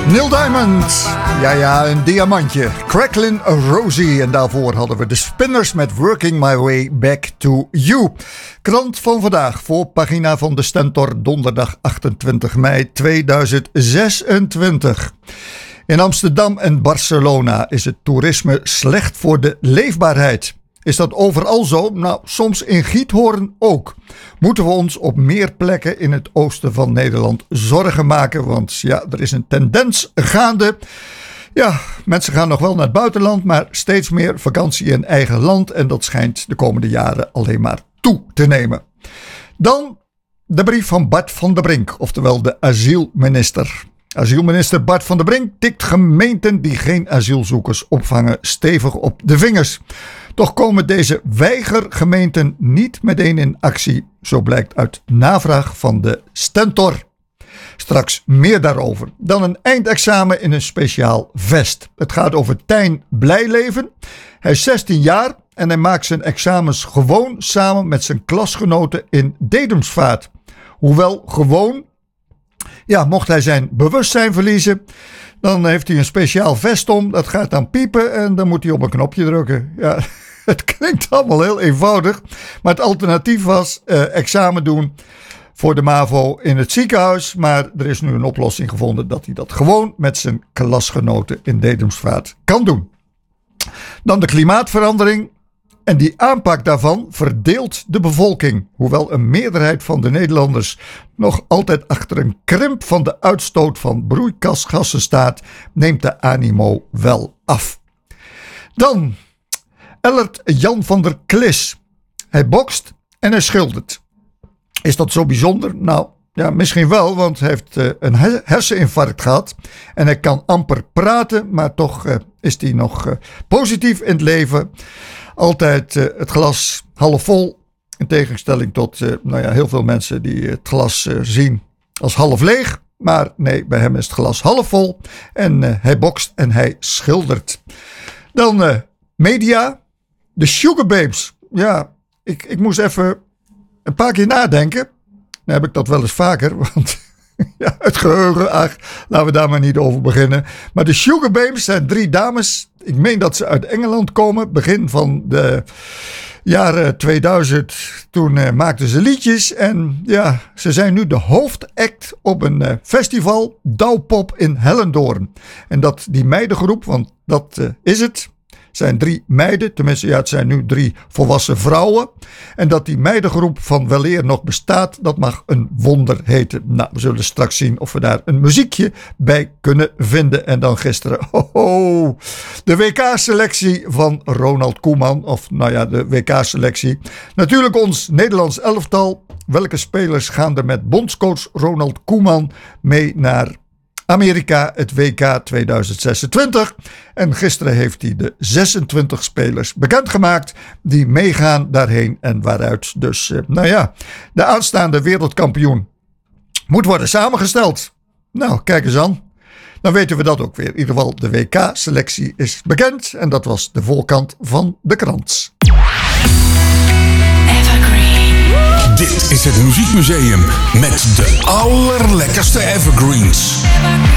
Neil Diamond. Ja, een diamantje. Cracklin' Rosie. En daarvoor hadden we de Spinners met Working My Way Back to You. Krant van vandaag, voorpagina van de Stentor, donderdag 28 mei 2026. In Amsterdam en Barcelona is het toerisme slecht voor de leefbaarheid. Is dat overal zo? Nou, soms in Giethoorn ook. Moeten we ons op meer plekken in het oosten van Nederland zorgen maken? Want ja, er is een tendens gaande. Ja, mensen gaan nog wel naar het buitenland, maar steeds meer vakantie in eigen land. En dat schijnt de komende jaren alleen maar toe te nemen. Dan de brief van Bart van der Brink, oftewel de asielminister. Asielminister Bart van der Brink tikt gemeenten die geen asielzoekers opvangen stevig op de vingers. Toch komen deze weigergemeenten niet meteen in actie, zo blijkt uit navraag van de Stentor. Straks meer daarover. Dan een eindexamen in een speciaal vest. Het gaat over Tijn Blijleven. Hij is 16 jaar en hij maakt zijn examens gewoon samen met zijn klasgenoten in Dedemsvaart. Hoewel gewoon, ja, mocht hij zijn bewustzijn verliezen, dan heeft hij een speciaal vest om. Dat gaat dan piepen en dan moet hij op een knopje drukken. Ja, het klinkt allemaal heel eenvoudig. Maar het alternatief was examen doen voor de MAVO in het ziekenhuis. Maar er is nu een oplossing gevonden dat hij dat gewoon met zijn klasgenoten in Dedemsvaart kan doen. Dan de klimaatverandering. En die aanpak daarvan verdeelt de bevolking. Hoewel een meerderheid van de Nederlanders nog altijd achter een krimp van de uitstoot van broeikasgassen staat, neemt de animo wel af. Dan Ellert Jan van der Klis. Hij bokst en hij schildert. Is dat zo bijzonder? Nou, ja, misschien wel, want hij heeft een herseninfarct gehad. En hij kan amper praten, maar toch is hij nog positief in het leven. Altijd het glas half vol. In tegenstelling tot heel veel mensen die het glas zien als half leeg. Maar nee, bij hem is het glas half vol. En hij bokst en hij schildert. Dan media. De Sugar Babes. Ja, ik moest even een paar keer nadenken. Dan heb ik dat wel eens vaker. Want ja, het geheugen, laten we daar maar niet over beginnen. Maar de Sugar Babes zijn 3 dames. Ik meen dat ze uit Engeland komen. Begin van de jaren 2000. Toen maakten ze liedjes. En ja, ze zijn nu de hoofdact op een festival. Douwpop in Hellendoorn. En dat die meidengroep, want dat is het. Zijn 3 meiden, tenminste ja, het zijn nu 3 volwassen vrouwen. En dat die meidengroep van weleer nog bestaat, dat mag een wonder heten. Nou, we zullen straks zien of we daar een muziekje bij kunnen vinden. En dan gisteren, de WK-selectie van Ronald Koeman. Of nou ja, de WK-selectie. Natuurlijk ons Nederlands elftal. Welke spelers gaan er met bondscoach Ronald Koeman mee naar Amerika, het WK 2026. En gisteren heeft hij de 26 spelers bekendgemaakt die meegaan daarheen en waaruit dus, de aanstaande wereldkampioen moet worden samengesteld. Nou, kijk eens aan. Dan weten we dat ook weer. In ieder geval, de WK-selectie is bekend en dat was de voorkant van de krant. Dit is het Muziekmuseum met de allerlekkerste evergreens.